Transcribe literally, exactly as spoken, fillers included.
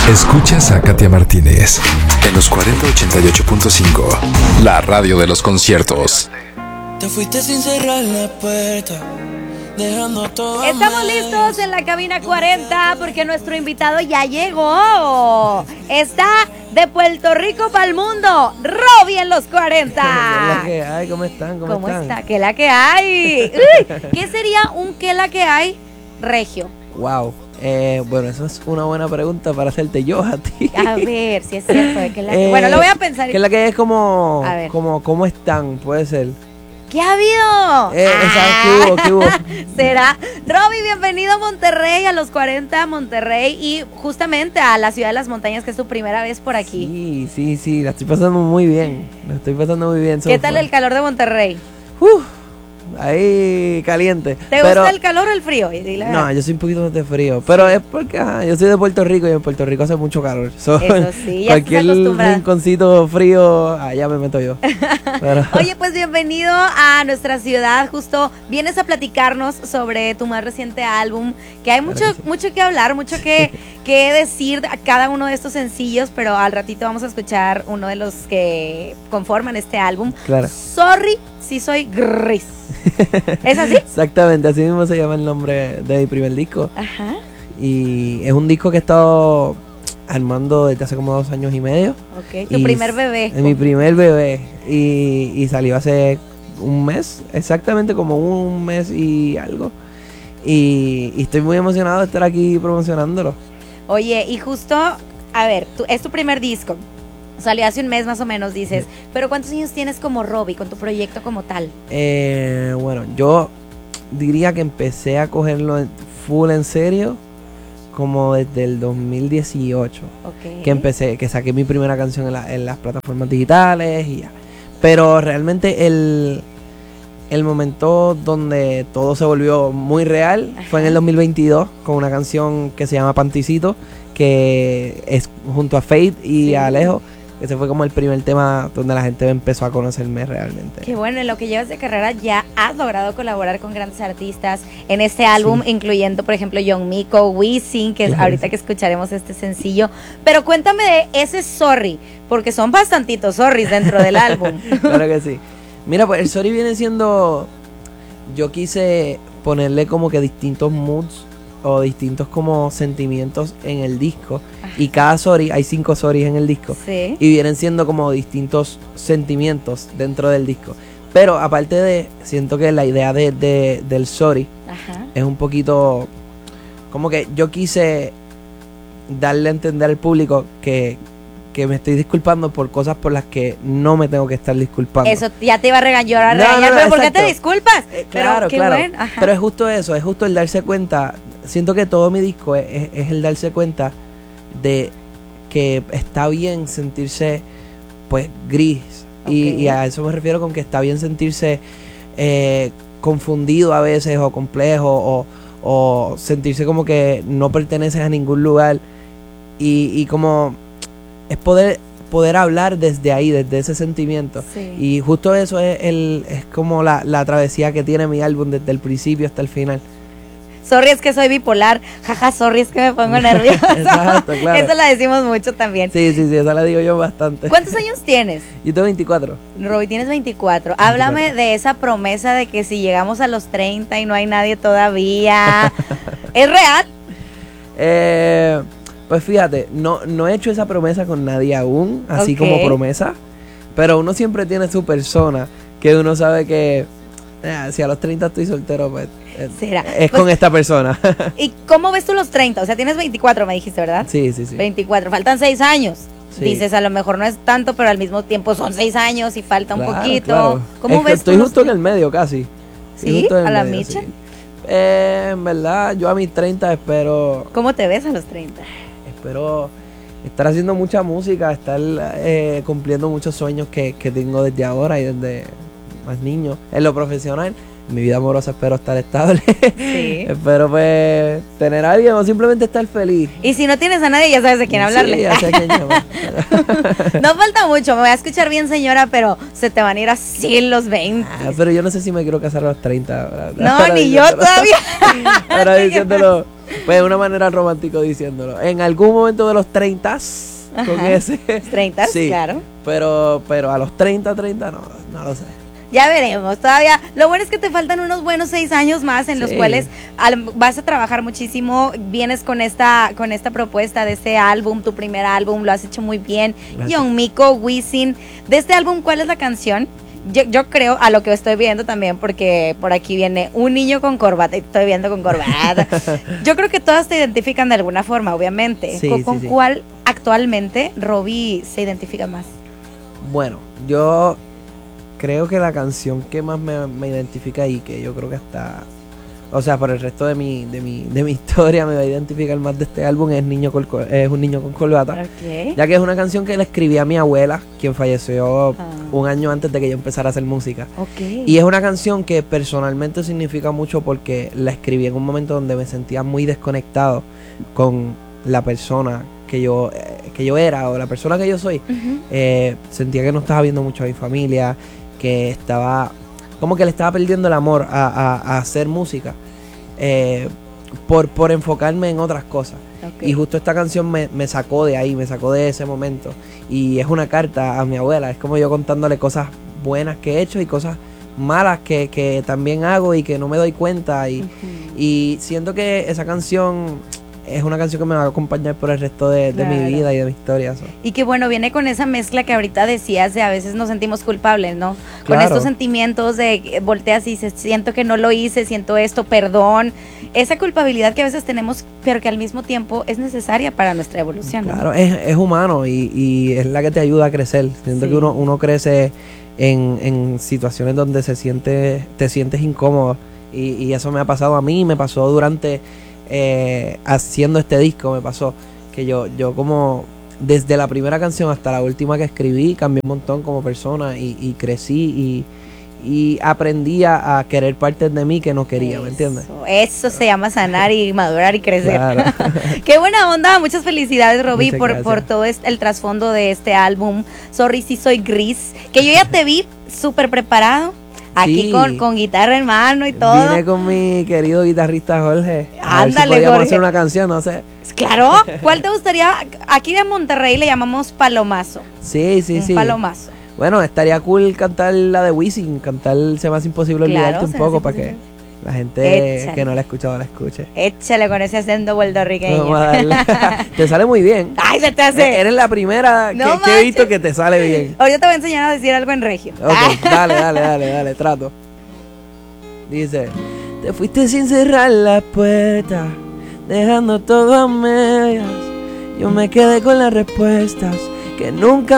Escuchas a Katia Martínez en los cuarenta ochenta y ocho punto cinco, la radio de los conciertos. Te fuiste sin cerrar la puerta, dejando todo. Estamos listos en la cabina cuarenta porque nuestro invitado ya llegó. Está de Puerto Rico para el mundo, Robbie en los cuarenta. ¿Qué es la que hay? ¿Cómo están? ¿Cómo, ¿Cómo están? está? ¿Qué es la que hay? Uy, ¿qué sería un qué es la que hay regio? Wow. Eh, bueno, eso es una buena pregunta para hacerte yo a ti. A ver, si es cierto. ¿Qué es la que... Eh, bueno, lo voy a pensar. ¿Qué es la que es como, A ver. como cómo están? Puede ser. ¿Qué ha habido? Eh, Ah. ¿Qué hubo? ¿Qué hubo? Será. Robbie, bienvenido a Monterrey, a los cuarenta Monterrey y justamente a la ciudad de las montañas, que es tu primera vez por aquí. Sí, sí, sí, la estoy pasando muy bien. La estoy pasando muy bien. ¿Qué tal el calor de Monterrey? Uh, ahí caliente. ¿Te pero, gusta el calor o el frío? Y dile, No, yo soy un poquito más de frío. Pero es porque ajá, yo soy de Puerto Rico y en Puerto Rico hace mucho calor. So, Eso sí, ya cualquier estás acostumbrada. rinconcito frío, allá me meto yo. Pero, Oye, pues bienvenido a nuestra ciudad. Justo vienes a platicarnos sobre tu más reciente álbum, que hay mucho, Claro que sí. mucho que hablar, mucho que, que decir a cada uno de estos sencillos, pero al ratito vamos a escuchar uno de los que conforman este álbum. claro. Sorry si soy gris. ¿Es así? Exactamente, así mismo se llama el nombre de mi primer disco. Ajá. Y es un disco que he estado armando desde hace como dos años y medio. Ok, tu Y primer s- bebé. Es mi primer bebé. Y, y salió hace un mes, exactamente como un mes y algo. Y, y estoy muy emocionado de estar aquí promocionándolo. Oye, y justo, a ver, tú, es tu primer disco. Salió hace un mes más o menos, dices. Pero ¿cuántos años tienes como Robbie, con tu proyecto como tal? Eh, bueno, yo diría que empecé a cogerlo en- full en serio como desde el dos mil dieciocho. Ok. Que empecé, que saqué mi primera canción en, la- en las plataformas digitales y ya. Pero realmente el, el momento donde todo se volvió muy real fue en el Ajá. dos mil veintidós con una canción que se llama Panticito, que es junto a Faith y Sí. a Alejo. Ese fue como el primer tema donde la gente empezó a conocerme realmente. Qué bueno, en lo que llevas de carrera ya has logrado colaborar con grandes artistas en este álbum, Sí. incluyendo, por ejemplo, John Mico, Wisin, que es Sí. ahorita que escucharemos este sencillo. Pero cuéntame de ese Sorry, porque son bastantitos Sorrys dentro del álbum. Claro que sí. Mira, pues el Sorry viene siendo... Yo quise ponerle como que distintos moods o distintos como sentimientos en el disco. Y cada Sorry, hay cinco Sorrys en el disco. Sí. Y vienen siendo como distintos sentimientos dentro del disco. Pero aparte de, siento que la idea de, de- del Sorry Ajá. es un poquito... Como que yo quise darle a entender al público que, que me estoy disculpando por cosas por las que no me tengo que estar disculpando. Eso ya te iba a regañar, No, no, regañar, no, pero ¿por qué te exacto. disculpas? Eh, Pero claro, qué claro. bueno, ajá. Pero es justo eso, es justo el darse cuenta. Siento que todo mi disco es, es- es el darse cuenta de que está bien sentirse, pues, gris. Y, Ok. y a eso me refiero con que está bien sentirse eh, confundido a veces o complejo o, o sentirse como que no perteneces a ningún lugar. Y, y como es poder, poder hablar desde ahí, desde ese sentimiento. Sí. Y justo eso es, el, es como la, la travesía que tiene mi álbum desde el principio hasta el final. Sorry, es que soy bipolar. Jaja, sorry, es que me pongo nerviosa. Exacto, claro. Eso la decimos mucho también. Sí, sí, sí, esa la digo yo bastante. ¿Cuántos años tienes? Yo tengo veinticuatro. Robbie, tienes veinticuatro. Háblame de esa promesa de que si llegamos a los treinta y no hay nadie todavía. ¿Es real? Eh, pues fíjate, no, no he hecho esa promesa con nadie aún, así Ok. como promesa. Pero uno siempre tiene su persona, que uno sabe que eh, si a los treinta estoy soltero, pues eh, ¿Será? es Pues- con esta persona. ¿Y cómo ves tú los treinta? O sea, tienes veinticuatro, me dijiste, ¿verdad? Sí, sí, sí. veinticuatro, faltan seis años. Sí. Dices, a lo mejor no es tanto, pero al mismo tiempo son seis años y falta un Claro, poquito. claro. ¿Cómo Es que ves estoy tú los justo en el medio casi. Estoy ¿Sí? justo en el ¿A la medio, micha? sí. Eh, en verdad, yo a mis treinta espero, ¿Cómo te ves a los treinta? espero estar haciendo mucha música, estar eh, cumpliendo muchos sueños que, que tengo desde ahora y desde más niño. En lo profesional, en mi vida amorosa espero estar estable. Sí. Espero pues tener a alguien o simplemente estar feliz. Y si no tienes a nadie, ya sabes de quién hablarle. Sí, ya sé a quién llamar. No falta mucho, me voy a escuchar bien, señora, pero se te van a ir así los veinte. Ah, pero yo no sé si me quiero casar a los treinta. ¿verdad? No, Ahora ni yo diciéndolo. todavía. Ahora diciéndolo, Pues de una manera romántica diciéndolo. En algún momento de los treinta, con ese. treinta, sí, claro. Pero, pero a los treinta, treinta no, no lo sé. Ya veremos, todavía. Lo bueno es que te faltan unos buenos seis años más en los Sí. cuales al- vas a trabajar muchísimo. Vienes con esta con esta propuesta de este álbum, tu primer álbum, lo has hecho muy bien. Gracias. John Mico, Wisin. De este álbum, ¿cuál es la canción? Yo, yo creo, a lo que estoy viendo también, porque por aquí viene un niño con corbata, y te estoy viendo con corbata. Yo creo que todas te identifican de alguna forma, obviamente. Sí, ¿Con, sí, con sí. cuál actualmente Robbie se identifica más? Bueno, yo creo que la canción que más me, me identifica y que yo creo que hasta, o sea, por el resto de mi, de mi, de mi historia me va a identificar más de este álbum es Niño con, Col- es un niño con corbata. Ok. Ya que es una canción que le escribí a mi abuela, quien falleció Ah. un año antes de que yo empezara a hacer música. Ok. Y es una canción que personalmente significa mucho porque la escribí en un momento donde me sentía muy desconectado con la persona que yo, eh, que yo era o la persona que yo soy. Ujú. Eh, sentía que no estaba viendo mucho a mi familia, que estaba, como que le estaba perdiendo el amor a, a- a hacer música eh, por, por enfocarme en otras cosas. Ok. Y justo esta canción me, me sacó de ahí, me sacó de ese momento. Y es una carta a mi abuela, es como yo contándole cosas buenas que he hecho y cosas malas que, que también hago y que no me doy cuenta. Y, Ujú. y siento que esa canción es una canción que me va a acompañar por el resto de, de mi Claro. vida y de mi historia. so. Y que bueno, viene con esa mezcla que ahorita decías de a veces nos sentimos culpables, ¿no? Con Claro. estos sentimientos de que volteas y dices, siento que no lo hice, siento esto, perdón. Esa culpabilidad que a veces tenemos, pero que al mismo tiempo es necesaria para nuestra evolución, ¿no? Claro, es, es humano y, y es la que te ayuda a crecer. Siento Sí. que uno, uno crece en, en situaciones donde se siente, te sientes incómodo. Y, y eso me ha pasado a mí, me pasó durante eh, haciendo este disco, me pasó que yo, yo como desde la primera canción hasta la última que escribí, cambié un montón como persona y, y crecí y, y aprendí a, a querer partes de mí que no quería, ¿me entiendes? Eso, eso se llama sanar y madurar y crecer. Claro. Qué buena onda, muchas felicidades, Robbie, Muchas por, gracias. por todo este- el trasfondo de este álbum. Sorry si soy gris, que yo ya te vi súper preparado, aquí Sí. con, con guitarra en mano y todo. Vine con mi querido guitarrista Jorge. A ver si Ándale, podíamos Jorge. hacer una canción, no sé. Claro, ¿cuál te gustaría? Aquí en Monterrey le llamamos palomazo. Sí, sí, un sí. palomazo. Bueno, estaría cool cantar la de Wisin, cantar Se me hace imposible Claro, olvidarte un Se me poco hace para que imposible. la gente Échale. que no la ha escuchado la escuche. Échale con ese acento puertorriqueño. Vamos a darle. Te sale muy bien. Ay, se te E- hace. Eres la primera que, No que he visto manches. que te sale bien. Ahorita te voy a enseñar a decir algo en regio. Ok, dale, dale, dale, dale, trato. Dice, te fuiste sin cerrar la puerta, dejando todo a medias. Yo me quedé con las respuestas que nunca